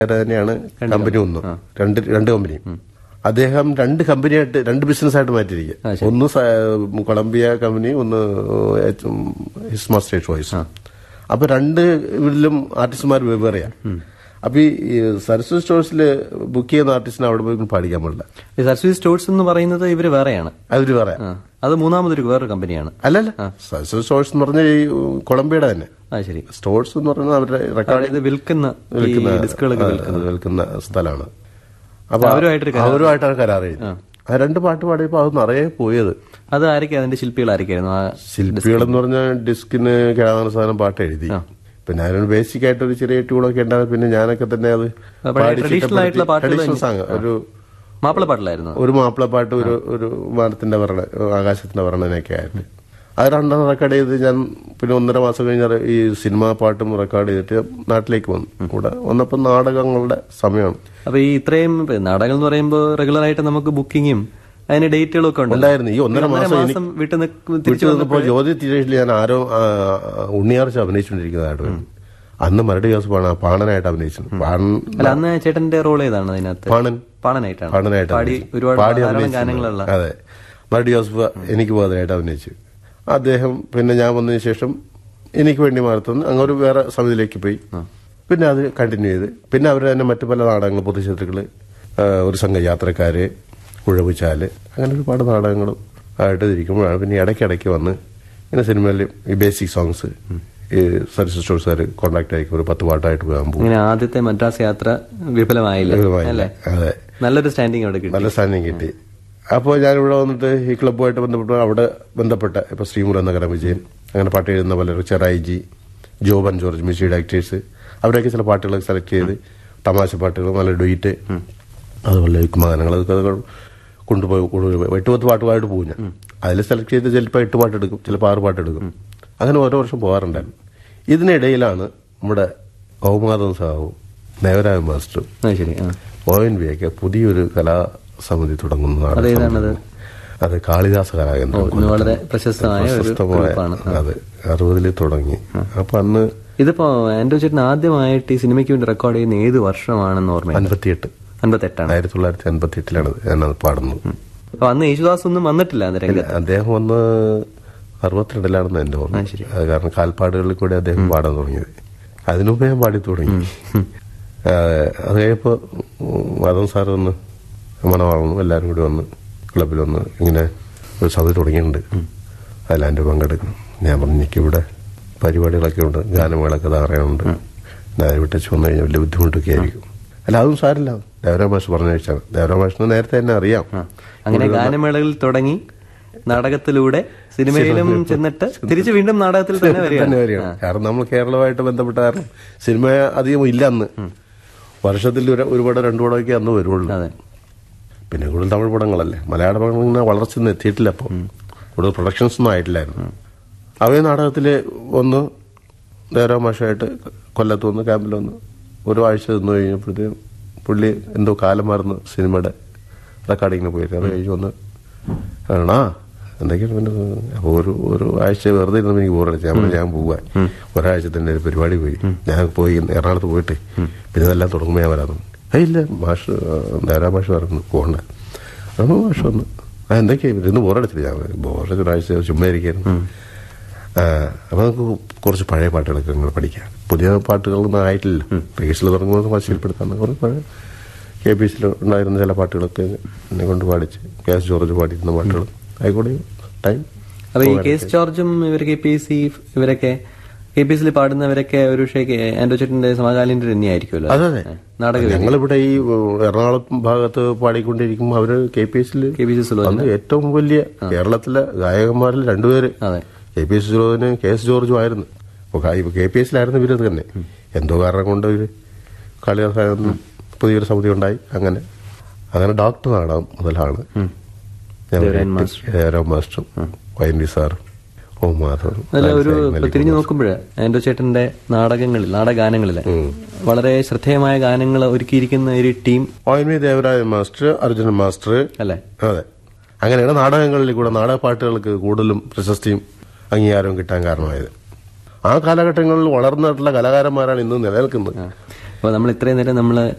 തന്നെയാണ് കമ്പനി ഒന്ന്, രണ്ട് കമ്പനിയും. അദ്ദേഹം രണ്ട് കമ്പനിയായിട്ട്, രണ്ട് ബിസിനസ്സായിട്ട് മാറ്റിയിരിക്കുക. ഒന്ന് കൊളംബിയ കമ്പനി, ഒന്ന് ഹിസ് മാസ്റ്റേഴ്സ് വോയിസ്. അപ്പൊ രണ്ട് ഇതിലും ആർട്ടിസ്റ്റുമാർ വെവ്വേറെയാണ്. അപ്പൊ ഈ സരസ്വതി സ്റ്റോഴ്സിൽ ബുക്ക് ചെയ്യുന്ന ആർട്ടിസ്റ്റിന് അവിടെ പോയി പാടിക്കാൻ പാടില്ല. സരസ്വതി സ്റ്റോഴ്സ് എന്ന് പറയുന്നത് ഇവര് വേറെയാണ്. അവര് വേറെ, അത് മൂന്നാമതൊരു വേറൊരു കമ്പനിയാണ്. അല്ലല്ല, സരസ്വതി സ്റ്റോഴ്സ് എന്ന് പറഞ്ഞാൽ ഈ കൊളംബിയയുടെ തന്നെ. ശരി. സ്റ്റോഴ്സ് എന്ന് പറഞ്ഞാൽ അവരുടെ റെക്കോർഡ് വിൽക്കുന്ന സ്ഥലമാണ്. അപ്പൊ അവരുമായിട്ടാണ് കരാർ എഴുതി. ആ രണ്ട് പാട്ട് പാടിയപ്പോ അത് നിറയെ പോയത്. അത് ആരൊക്കെ അതിന്റെ ശില്പികൾ ആരൊക്കെയായിരുന്നു? ശില്പികൾ എന്ന് പറഞ്ഞാൽ ഡിസ്കിന് കേടാകുന്ന സാധനം പാട്ട് എഴുതി. പിന്നെ അതിനൊരു ബേസിക് ആയിട്ട് ഒരു ചെറിയ ട്യൂണൊക്കെ ഉണ്ടാകും. പിന്നെ ഞാനൊക്കെ തന്നെ അത് ട്രഡീഷണൽ സോങ്, ഒരു മാപ്പിളപ്പാട്ടിലായിരുന്നു. ഒരു മാപ്പിളപ്പാട്ട്, ഒരു വാനത്തിന്റെ ആകാശത്തിന്റെ വർണ്ണനയൊക്കെ ആയിട്ട് അത് രണ്ടെണ്ണം റെക്കോർഡ് ചെയ്ത് ഞാൻ പിന്നെ 1.5 മാസം കഴിഞ്ഞാൽ ഈ സിനിമാ പാട്ടും റെക്കോർഡ് ചെയ്തിട്ട് നാട്ടിലേക്ക് വന്നു. ഇവിടെ വന്നപ്പോൾ നാടകങ്ങളുടെ സമയമാണ്. അപ്പൊ ഈ ഇത്രയും നാടകങ്ങൾ എന്ന് പറയുമ്പോൾ റെഗുലർ ആയിട്ട് നമുക്ക് ബുക്കിങ്ങും അതിന് ഡേറ്റുകളൊക്കെ ഉണ്ടായിരുന്നു. ഈ 1.5 മാസം തിരിച്ചു വന്നപ്പോൾ ജ്യോതി തിരേഷിൽ ഞാൻ ഉണ്ണിയാർച്ച അഭിനയിച്ചുകൊണ്ടിരിക്കുന്നതായിട്ട് അന്ന് മരടി ജോസഫ് പാണനായിട്ട് അഭിനയിച്ചത്. അന്ന് ചേട്ടന്റെ റോൾ ഏതാണ് അതിനകത്ത്? പാണനായിട്ട് പാടി അഭിനയിച്ചു. അതെ, മരടി ജോസഫ് എനിക്ക് ബോധനായിട്ട് അഭിനയിച്ചു. അദ്ദേഹം പിന്നെ ഞാൻ വന്നതിന് ശേഷം എനിക്ക് വേണ്ടി മാറത്തുനിന്ന് അങ്ങനെ ഒരു വേറെ സമിതിയിലേക്ക് പോയി. പിന്നെ അത് കണ്ടിന്യൂ ചെയ്ത് പിന്നെ അവർ തന്നെ മറ്റു പല നാടകങ്ങൾ, പൊതുശത്രുക്കള്, ഒരു സംഘ യാത്രക്കാര്, കുഴവുചാല്, അങ്ങനെ ഒരുപാട് നാടകങ്ങളും ആയിട്ട് ഇരിക്കുമ്പോഴാണ് പിന്നെ ഇടയ്ക്കിടയ്ക്ക് വന്ന് ഇങ്ങനെ സിനിമയിൽ ഈ ബേസിക് സോങ്സ് ഈ സരസ്വതി സ്റ്റോഴ്സുകാർ കോൺടാക്ട് ആയിരിക്കും. ഒരു 10 പാട്ടായിട്ട് പോകാൻ പോകും. ആദ്യത്തെ മദ്രാസ് യാത്ര വിഫലമായില്ല. അതെ, നല്ലൊരു സ്റ്റാൻഡിങ് അവിടെ കിട്ടി. നല്ല സ്റ്റാൻഡിങ് കിട്ടി. അപ്പോൾ ഞാനിവിടെ വന്നിട്ട് ഈ ക്ലബ്ബുമായിട്ട് ബന്ധപ്പെട്ട് അവിടെ ബന്ധപ്പെട്ട ഇപ്പൊ ശ്രീമുര നഗര വിജയൻ, അങ്ങനെ പാട്ട് എഴുതുന്ന പലരും, ചെറായിജി, ജോബൻ ജോർജ്, മ്യൂസിക് ഡയറക്ടേഴ്സ്, അവരൊക്കെ ചില പാട്ടുകളൊക്കെ സെലക്ട് ചെയ്ത് തമാശ പാട്ടുകൾ, നല്ല ഡുയിറ്റ്, അതുപോലെ യുഗ്മഗാനങ്ങൾ, അതൊക്കെ കൊണ്ടുപോയി 8-10 പാട്ടുമായിട്ട് പോകും ഞാൻ. അതിൽ സെലക്ട് ചെയ്ത് ചിലപ്പോൾ 8 പാട്ടെടുക്കും, ചിലപ്പോൾ 6 പാട്ടെടുക്കും. അങ്ങനെ ഓരോ വർഷം പോകാറുണ്ടായിരുന്നു. ഇതിനിടയിലാണ് നമ്മുടെ കൗമാദം സാഹുവും ദേവരായ മാസ്റ്ററും ONV ഒക്കെ പുതിയൊരു കലാസമിതി തുടങ്ങുന്നതാണ്. അത് കാളിദാസ കലാകേന്ദ്രം, വളരെ പ്രശസ്തമായ. അത് 60-ൽ തുടങ്ങി. അപ്പൊ അന്ന് ഇതിപ്പോ ആൻഡ്രൂ ചേട്ടൻ ആദ്യമായിട്ട് ഈ സിനിമയ്ക്ക് വേണ്ടി റെക്കോർഡ് ചെയ്യുന്ന ഏത് വർഷമാണെന്ന് ഓർമ്മ? 1958 ഞാനത് പാടുന്നത്. അപ്പൊ അന്ന് യേശുദാസ് ഒന്നും വന്നിട്ടില്ല അദ്ദേഹം വന്ന് 62-ലാണെന്ന് എന്റെ ഓർമ്മ. കാരണം കാൽപ്പാടുകളിൽ കൂടെ അദ്ദേഹം പാടാൻ തുടങ്ങിയത്. അതിനുമുമ്പ് ഞാൻ പാടി തുടങ്ങി. അത് കഴിഞ്ഞപ്പോ മാധവൻ സാർ വന്ന് മണവാളനും എല്ലാവരും കൂടി വന്ന് ക്ലബിൽ വന്ന് ഇങ്ങനെ ഒരു സമിതി തുടങ്ങിയിട്ടുണ്ട്, അതിലാൻ്റെ പങ്കെടുക്കണം. ഞാൻ പറഞ്ഞു എനിക്കിവിടെ പരിപാടികളൊക്കെ ഉണ്ട്, ഗാനമേളൊക്കെ ധാരാളമുണ്ട്, ഞാൻ വിട്ടച്ച് വന്നു കഴിഞ്ഞാൽ വലിയ ബുദ്ധിമുട്ടൊക്കെ ആയിരിക്കും. അല്ല, അതും സാരില്ല, ദേവരാ മാഷ് പറഞ്ഞ വെച്ചാണ്. ദേവരാ മാഷിന് നേരത്തെ തന്നെ അറിയാം. അങ്ങനെ ഗാനമേളകളിൽ തുടങ്ങി നാടകത്തിലൂടെ സിനിമയിലും ചെന്നിട്ട് തിരിച്ച് വീണ്ടും നാടകത്തിൽ തന്നെ വരികയാണ്. കാരണം നമ്മൾ കേരളമായിട്ട് ബന്ധപ്പെട്ട കാരണം സിനിമ അധികം ഇല്ല അന്ന്. വർഷത്തിൽ ഒരു പടം 2 പടമൊക്കെ അന്ന് വരുള്ളൂ. പിന്നെ കൂടുതൽ തമിഴ് പടങ്ങളല്ലേ, മലയാള പടങ്ങൾ ഇങ്ങനെ വളർച്ചയൊന്നും എത്തിയിട്ടില്ല. അപ്പോൾ കൂടുതൽ പ്രൊഡക്ഷൻസ് ഒന്നും ആയിട്ടില്ലായിരുന്നു. അവയെ നാടകത്തില് ഒന്ന് ദേവരാ മാഷായിട്ട് കൊല്ലത്ത് വന്ന് ക്യാമ്പിൽ വന്ന് 1 ആഴ്ച നിന്ന് കഴിഞ്ഞപ്പോഴത്തേക്കും പുള്ളി എന്തോ കാലം മാറുന്ന സിനിമയുടെ റെക്കോർഡിങ്ങിന് പോയിട്ട് അത് കഴിഞ്ഞ് വന്ന് ആണോ എന്തൊക്കെയാണ്. പിന്നെ അപ്പോൾ ഒരു ആഴ്ച വെറുതെ ഇരുന്ന് എനിക്ക് ബോറടിച്ചു. ഞാൻ പോവാൻ ഒരാഴ്ചത്തെ ഒരു പരിപാടി പോയി. ഞാൻ പോയി എറണാകുളത്ത് പോയിട്ട് പിന്നെ ഇതെല്ലാം തുടങ്ങുമ്പോൾ ഞാൻ വരാമെന്ന്. ഇല്ല മാഷ്, ദേവരാ മാഷ് പറഞ്ഞു പോകണ്ട. അപ്പോൾ മാഷ് വന്ന് എന്തൊക്കെയാ ഇന്ന് ബോറടിച്ചില്ല. ഞാൻ ബോറടിച്ച ഒരാഴ്ച ചുമ്മാ ഇരിക്കായിരുന്നു. അപ്പോൾ നമുക്ക് കുറച്ച് പഴയ പാട്ടുകളൊക്കെ നിങ്ങൾ പഠിക്കാം. പുതിയ പാട്ടുകളൊന്നും ആയിട്ടില്ല. പേസിൽ തുടങ്ങുന്നത് പരിശീലപ്പെടുത്താൻ കുറേ പഴയ KPSയിൽ ഉണ്ടായിരുന്ന ചില പാട്ടുകളൊക്കെ എന്നെ കൊണ്ട് പാടിച്ച്. KS ജോർജ് പാടിയിരുന്ന പാട്ടുകൾ ആയിക്കോട്ടെ ടൈം. അപ്പൊ ഈ KS ജോർജും ഇവർ KPSC ഇവരൊക്കെ KPSയിൽ പാടുന്നവരൊക്കെ ഒരു ആൻഡ്രൂ ചേട്ടന്റെ സമകാലീനർ തന്നെയായിരിക്കുമല്ലോ. അതെ, ഞങ്ങളിവിടെ ഈ എറണാകുളം ഭാഗത്ത് പാടിക്കൊണ്ടിരിക്കുമ്പോൾ അവര് KPSയിൽ ഏറ്റവും വലിയ കേരളത്തിലെ ഗായകന്മാരിൽ 2 പേര് KPS സുലോചനും KS ജോർജും ആയിരുന്നു. KPSയിലായിരുന്നു ഇവരത് തന്നെ. എന്തോ കാരണം കൊണ്ട് ഇവര് കളിയാസായൊന്നും പുതിയൊരു സമിതി ഉണ്ടായി. അങ്ങനെ ഡോക്ടർ നാടകം മുതലാണ് ദേവരാ മാസ്റ്ററും ONV സാറും തിരിഞ്ഞു നോക്കുമ്പോഴേ ആൻഡ്രൂ ചേട്ടന്റെ നാടകഗാനങ്ങളില് വളരെ ശ്രദ്ധേയമായ ഗാനങ്ങൾ ഒരുക്കിയിരിക്കുന്ന ഒരു team ONV, Devaraya master, Arjunan master അല്ലേ? അതെ, അങ്ങനെയാണ് നാടകങ്ങളിൽ കൂടെ നാടക പാട്ടുകൾക്ക് കൂടുതലും പ്രശസ്തിയും അംഗീകാരവും കിട്ടാൻ കാരണമായത്. ആ കാലഘട്ടങ്ങളിൽ വളർന്നിട്ടുള്ള കലാകാരന്മാരാണ് ഇന്ന് നിലനിൽക്കുന്നത്. അപ്പോൾ നമ്മൾ ഇത്രയും നേരം നമ്മൾ